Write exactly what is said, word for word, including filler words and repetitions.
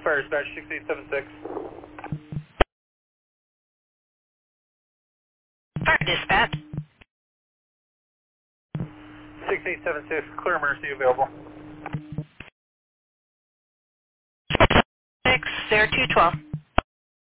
Fire Dispatch six eight seven six. Fire Dispatch. six eight seven six, clear emergency available. six zero two twelve.